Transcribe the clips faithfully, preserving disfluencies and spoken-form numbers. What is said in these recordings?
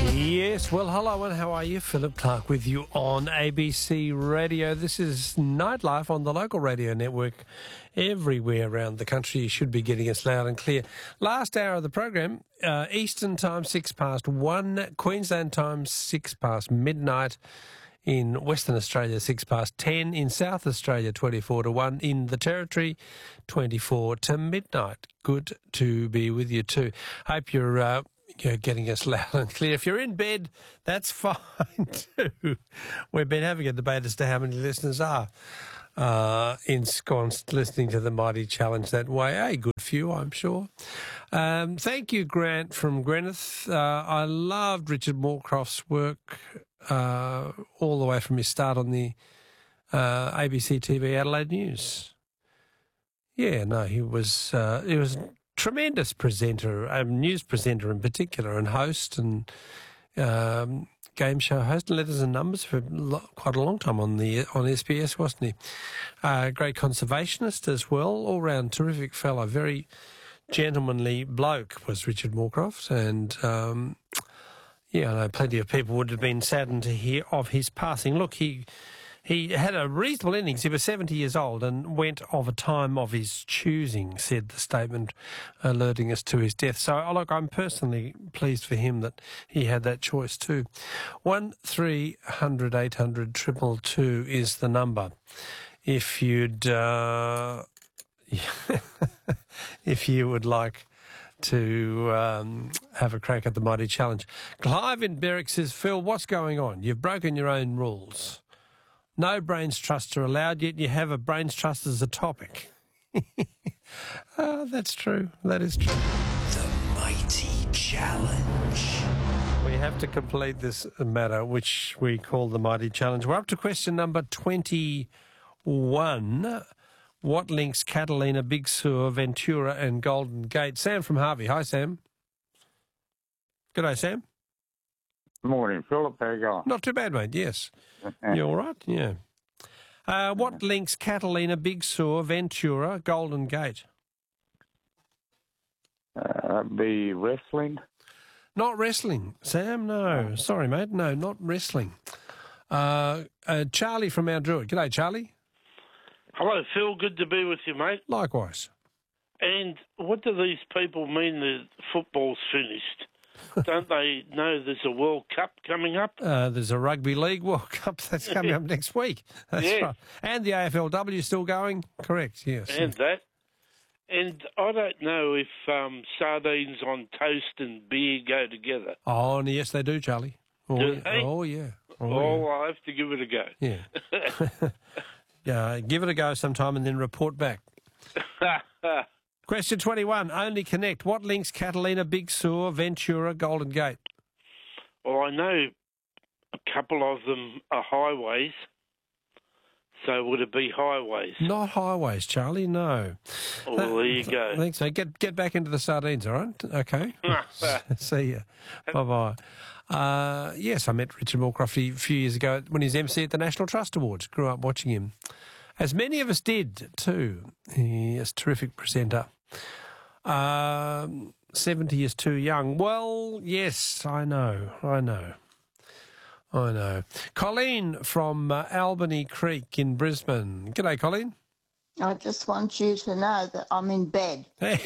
Yes, well, hello and how are you? Philip Clark with you on A B C Radio. This is Nightlife on the local radio network everywhere around the country. You should be getting us loud and clear. Last hour of the program, uh, Eastern time, six past one, Queensland time, six past midnight. In Western Australia, six past ten. In South Australia, twenty-four to one. In the Territory, twenty-four to midnight. Good to be with you too. Hope you're, uh, you're getting us loud and clear. If you're in bed, that's fine too. We've been having a debate as to how many listeners are uh, ensconced listening to the Mighty Challenge that way. A good few, I'm sure. Um, thank you, Grant from Greenock. Uh, I loved Richard Moorcroft's work uh, all the way from his start on the uh, A B C T V Adelaide News. Yeah, no, he was uh, he was a tremendous presenter, a news presenter in particular, and host and um, game show host, and letters and numbers for lo- quite a long time on the on S B S, wasn't he? Uh, great conservationist as well, all round terrific fellow, very gentlemanly bloke was Richard Moorcroft, and um, yeah, I know plenty of people would have been saddened to hear of his passing. Look, he he had a reasonable innings. He was seventy years old and went of a time of his choosing, said the statement, alerting us to his death. So, oh, look, I'm personally pleased for him that he had that choice too. One three hundred eight hundred triple two is the number. If you'd uh, if you would like to um, have a crack at the Mighty Challenge. Clive in Berwick says, Phil, what's going on? You've broken your own rules. No brains trusts are allowed, yet you have a brains trust as a topic. Oh, that's true. That is true. The Mighty Challenge. We have to complete this matter, which we call the Mighty Challenge. We're up to question number twenty-one. What links Catalina, Big Sur, Ventura and Golden Gate? Sam from Harvey. Hi, Sam. G'day, Sam. Morning, Philip. How you going? Not too bad, mate, yes. You all right? Yeah. Uh, what links Catalina, Big Sur, Ventura, Golden Gate? Uh, be wrestling. Not wrestling, Sam, no. Sorry, mate, no, not wrestling. Uh, uh, Charlie from Mount Druitt. G'day, Charlie. Hello, Phil. Good to be with you, mate. Likewise. And what do these people mean that football's finished? Don't they know there's a World Cup coming up? Uh, there's a Rugby League World Cup that's coming up next week. That's yeah. right. And the A F L W still going? Correct, yes. And that. And I don't know if um, sardines on toast and beer go together. Oh, and yes, they do, Charlie. Oh, Do yeah. they? Oh, yeah. Oh, Oh, yeah. I'll have to give it a go. Yeah. Yeah, give it a go sometime and then report back. Question twenty-one, only connect. What links Catalina, Big Sur, Ventura, Golden Gate? Well, I know a couple of them are highways, so would it be highways? Not highways, Charlie, no. Well, there you go. I think so. Get get back into the sardines, all right? Okay. See ya. Bye-bye. Uh, yes, I met Richard Moorcroft a few years ago when he was M C at the National Trust Awards. Grew up watching him. As many of us did, too. He is a terrific presenter. Um, seventy is too young. Well, yes, I know, I know. I know. Colleen from uh, Albany Creek in Brisbane. G'day, Colleen. I just want you to know that I'm in bed. Hey.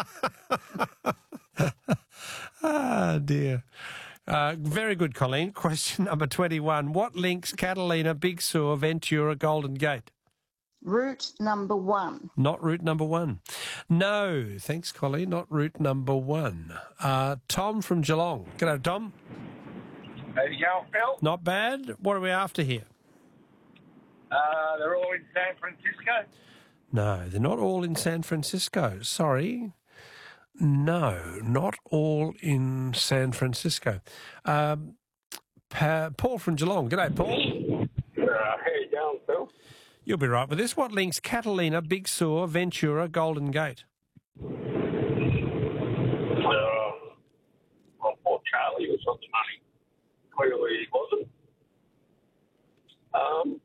Ah, dear. Uh, very good, Colleen. Question number twenty-one. What links Catalina, Big Sur, Ventura, Golden Gate? Route number one. Not route number one. No, thanks, Colleen. Not route number one. Uh, Tom from Geelong. G'day, Tom. How you going, Phil? Not bad. What are we after here? Uh, they're all in San Francisco. No, they're not all in San Francisco. Sorry. No, not all in San Francisco. Um, pa- Paul from Geelong. G'day, Paul. Uh, how you going, Phil? You'll be right with this. What links Catalina, Big Sur, Ventura, Golden Gate? Uh, well, poor Charlie was on the money. Clearly he wasn't. Um,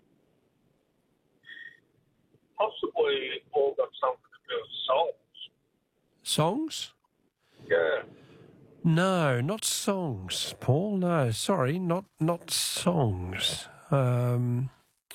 possibly all got something to do with songs. Songs? Yeah. No, not songs, Paul. No, sorry, not not songs. Um,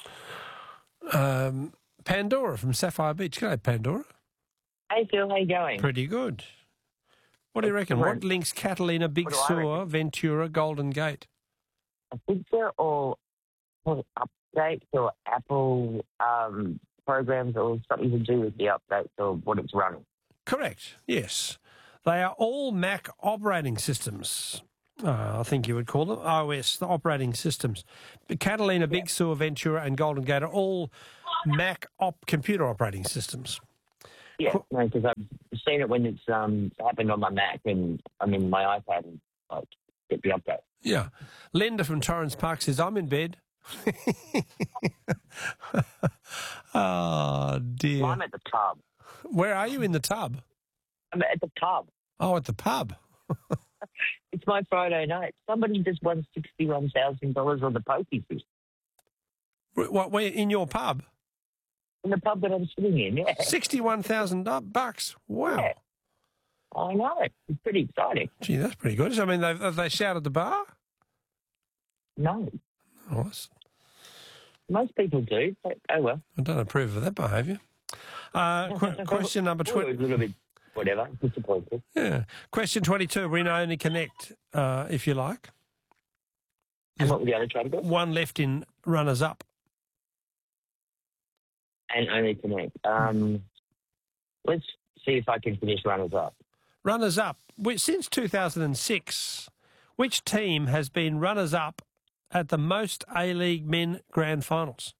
um, Pandora from Sapphire Beach. G'day, Pandora. Hey, Phil, how you going? Pretty good. What do you reckon? What links Catalina, Big What do I Sur, reckon? Ventura, Golden Gate? I think they're all all updates or Apple um, programs or something to do with the updates or what it's running. Correct, yes. They are all Mac operating systems, uh, I think you would call them, O S, the operating systems. But Catalina, Big Sur, Ventura and Golden Gate are all Mac op computer operating systems. Yeah, Cool. because I've seen it when it's um, happened on my Mac and I mean my iPad and like, get the update. Yeah. Linda from Torrens Park says, I'm in bed. Oh, dear. Well, I'm at the tub. Where are you in the tub? I'm at the pub. Oh, at the pub. It's my Friday night. Somebody just won sixty-one thousand dollars on the pokies Wh- What, where, in your pub? in the pub that I'm sitting in. Yeah, sixty-one thousand bucks. Wow. Yeah. I know. It's pretty exciting. Gee, that's pretty good. I mean, they've, have they shouted the bar? No, Oh, that's, most people do. But, oh well. I don't approve of that behaviour. Uh, qu- question number Well, it twenty. was a little bit whatever. Disappointed. Yeah. Question twenty-two. We're in Only Connect, uh, if you like. And what were the other categories? One left in runners up. And only connect. Um, let's see if I can finish runners up. Runners up. Wh- Since two thousand six, which team has been runners up at the most A-League men grand finals?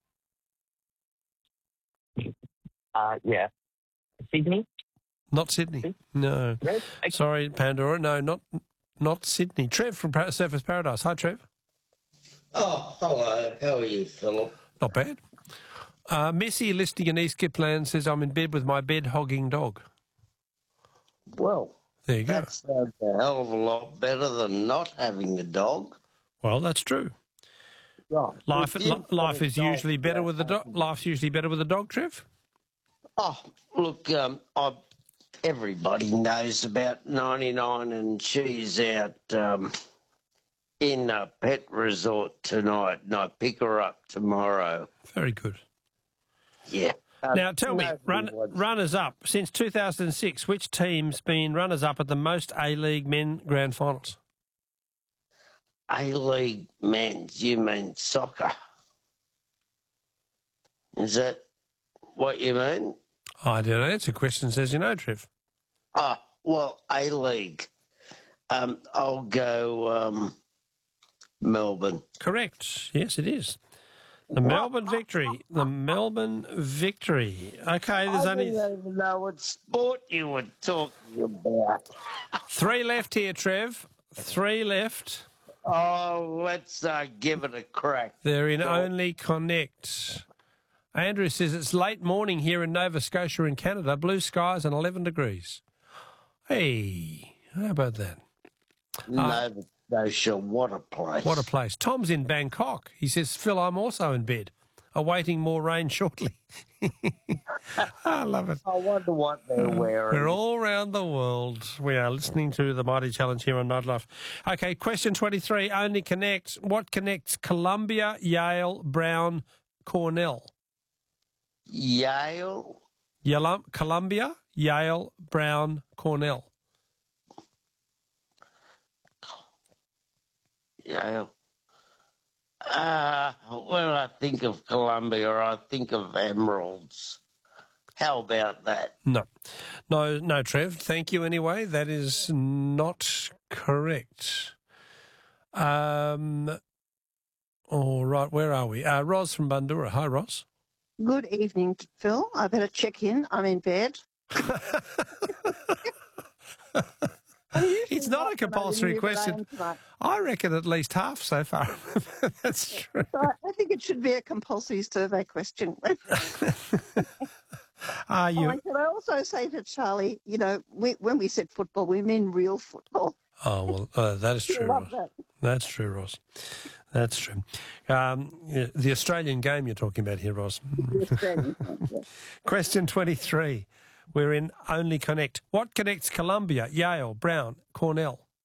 Uh, yeah, Sydney. Not Sydney. No. Red? Okay. Sorry, Pandora. No, not not Sydney. Trev from Pa- Surfers Paradise. Hi, Trev. Oh, hello. How are you, Philip? Not bad. Uh, Missy, listening in East Gippsland, says, I'm in bed with my bed-hogging dog. Well, There you go. that sounds a hell of a lot better than not having a dog. Well, that's true. Right. Life, If li- you've life got a is dog, usually better with the yeah. dog. Life's usually better with a dog, Trev. Oh, look, um, I, everybody knows about ninety-nine, and she's out um, in a pet resort tonight, and I pick her up tomorrow. Very good. Yeah. Uh, Now, tell me, nobody run, wants- runners up since two thousand six. Which team's been runners up at the most A-League men grand finals? A-League men's, you mean soccer? Is that what you mean? I don't answer questions as you know, Trev. Ah, well, A-League. Um, I'll go um, Melbourne. Correct. Yes, it is. The Melbourne victory. The Melbourne victory. Okay, there's I only don't even know what sport you were talking about. three left here, Trev. Three left. Oh, let's uh, give it a crack. They're in Only Connect. Andrew says it's late morning here in Nova Scotia in Canada. Blue skies and eleven degrees. Hey, how about that? Nova Scotia, what a place. What a place. Tom's in Bangkok. He says, Phil, I'm also in bed, awaiting more rain shortly. I love it. I wonder what they're wearing. We're all around the world. We are listening to the Mighty Challenge here on Nightlife. Okay, question twenty-three, Only Connect. What connects Columbia, Yale, Brown, Cornell? Yale, Yale, Columbia, Yale, Brown, Cornell. Yale. Uh, when I think of Columbia, I think of emeralds. How about that? No. No, no, Trev. Thank you anyway. That is not correct. Um, all right, where are we? Uh, Ros from Bundoora. Hi, Ros. Good evening, Phil. I better check in. I'm in bed. It's not a compulsory question. I reckon at least half so far. That's true. So I think it should be a compulsory survey question. Are Oh, you? and can I also say to Charlie, you know, we, when we said football, we mean real football. Oh, well, uh, that is You true, love Ross. that. That's true, Ross. That's true. Um, yeah, the Australian game you're talking about here, Ross. Question twenty-three. We're in Only Connect. What connects Columbia, Yale, Brown, Cornell?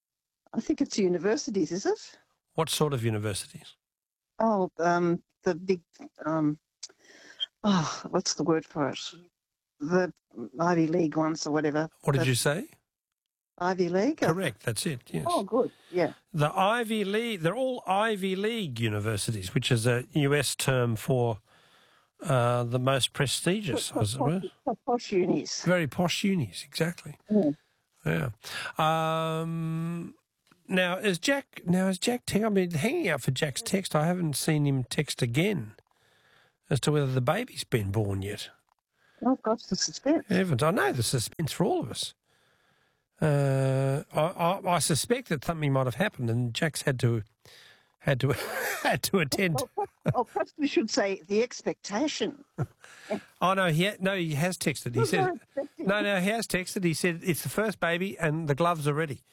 I think it's universities, is it? What sort of universities? Oh, um, the big, um, oh, what's the word for it? The Ivy League ones or whatever. What did The you say? Ivy League? Correct, that's it, yes. Oh, good, yeah. The Ivy League, they're all Ivy League universities, which is a U S term for uh, the most prestigious, I suppose. Posh unis. Very posh unis, exactly. Yeah. Yeah. Um, now, is Jack, now is Jack, te- I've been hanging out for Jack's text. I haven't seen him text again as to whether the baby's been born yet. Oh, gosh, the suspense. Heavens, I know the suspense for all of us. Uh, I, I, I suspect that something might have happened, and Jack's had to had to had to attend. Oh, oh, perhaps we should say the expectation. Oh no, he ha- no he has texted. He What said was I expecting? no, no, he has texted. He said it's the first baby, and the gloves are ready.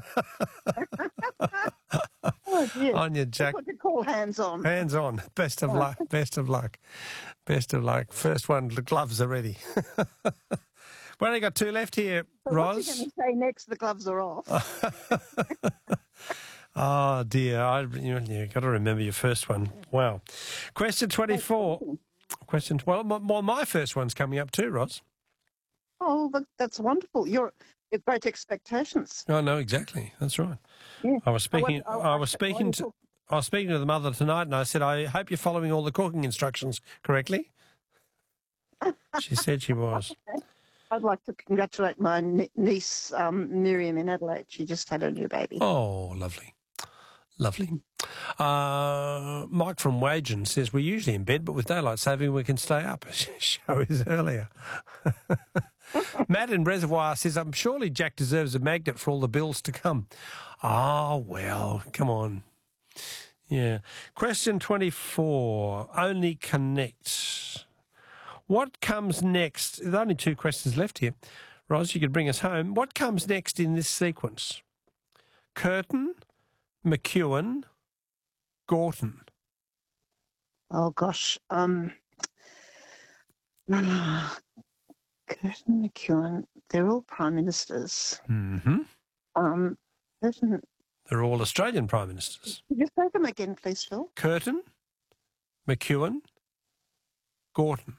Oh, dear. On you, Jack. That's what they call hands on. Hands on. Best of luck. Best of luck. Best of luck. First one, the gloves are ready. We only got two left here, So Roz. what's he going to say next? The gloves are off. Oh dear, I you, you got to remember your first one. Wow. Question twenty-four. Question. Well, my, well, my first one's coming up too, Roz. Oh, that, that's wonderful. You're you've great expectations. I know exactly. That's right. Yeah. I was speaking. I was- I was I- speaking I- to. I was speaking to the mother tonight, and I said, "I hope you're following all the cooking instructions correctly." She said she was. I'd like to congratulate my n- niece um, Miriam in Adelaide. She just had a new baby. Oh, lovely. Lovely. Uh, Mike from Wagen says, we're usually in bed, but with daylight saving, we can stay up. Show is earlier. Matt in Reservoir says, I'm surely Jack deserves a magnet for all the bills to come. Ah, oh, well, come on. Yeah. Question twenty-four, only connect. What comes next? There are only two questions left here. Roz, you could bring us home. What comes next in this sequence? Curtin, McEwen, Gorton. Oh gosh. Um, Curtin, McEwen, they're all prime ministers. Mm-hmm. Um, Curtin, They're all Australian Prime Ministers. could you say them again, please, Phil? Curtin, McEwen, Gorton.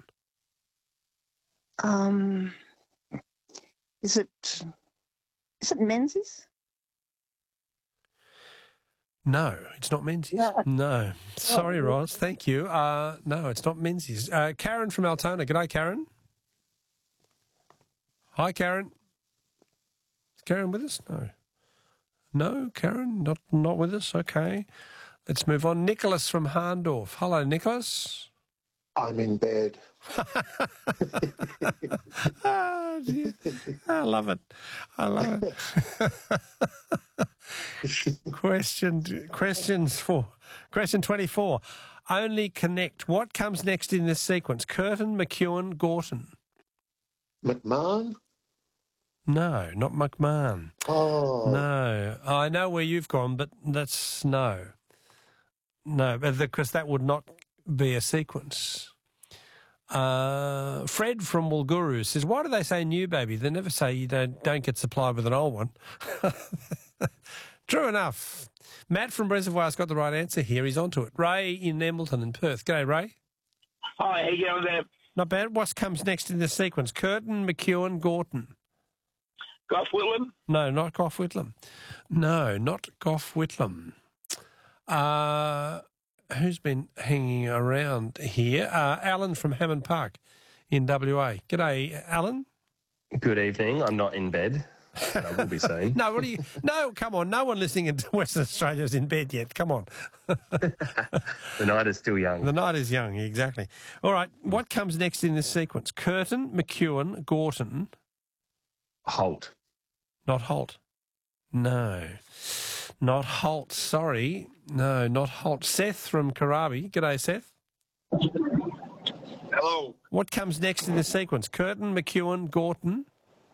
Um, is it is it Menzies? No, it's not Menzies. No. No. Sorry, Oh. Roz. Thank you. Uh, no, it's not Menzies. Uh, Karen from Altona. G'day, Karen. Hi, Karen. Is Karen with us? No. No, Karen, not not with us. Okay. Let's move on. Nicholas from Harndorf. Hello, Nicholas. I'm in bed. Oh, dear. I love it. I love it. Question questions for question twenty-four. Only connect. What comes next in this sequence? Curtin, McEwen, Gorton. McMahon? No, not McMahon. Oh. No, I know where you've gone, but that's no, no, because that would not be a sequence. Uh, Fred from Walguru says, why do they say new baby? They never say you don't, don't get supplied with an old one. True enough. Matt from Reservoir's got the right answer here. He's onto it. Ray in Embleton in Perth. G'day, Ray. Hi, how you going there? Not bad. What comes next in this sequence? Curtin, McEwen, Gorton. Gough Whitlam? No, not Gough Whitlam. No, not Gough Whitlam. Uh, who's been hanging around here? Uh, Alan from Hammond Park in W A. G'day, Alan. Good evening. I'm not in bed. But I will be soon. No, what do you? No, come on. No one listening in Western Australia's in bed yet. Come on. The night is still young. The night is young, exactly. All right, what comes next in this sequence? Curtin, McEwen, Gorton. Holt. Not Holt. No. Not Holt, sorry. No, not Holt. Seth from Karabi. G'day, Seth. Hello. What comes next in this sequence? Curtin, McEwen, Gorton.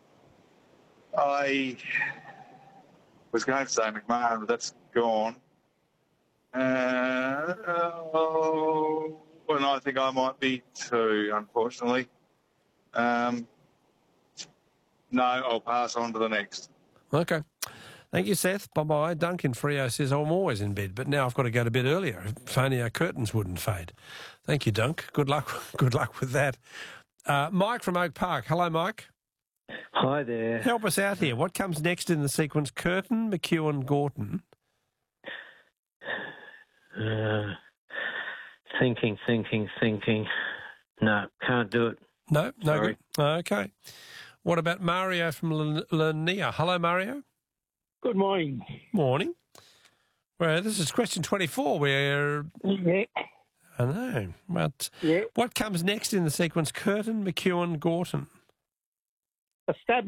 I was going to say McMahon, but that's gone. Uh, oh, and I think I might be too, unfortunately. Um, no, I'll pass on to the next. Okay. Thank you, Seth. Bye-bye. Duncan Frio says, I'm always in bed, but now I've got to go to bed earlier if only our curtains wouldn't fade. Thank you, Dunk. Good luck Good luck with that. Uh, Mike from Oak Park. Hello, Mike. Hi there. Help us out here. What comes next in the sequence? Curtin, McEwen, Gorton? Uh, thinking, thinking, thinking. No, can't do it. No, no Sorry. good. Okay. What about Mario from L- Lania? Hello, Mario. Good morning. Morning. Well, this is question twenty-four. Where Yeah. I know. But Yeah. what comes next in the sequence? Curtin, McEwen, Gorton? Establish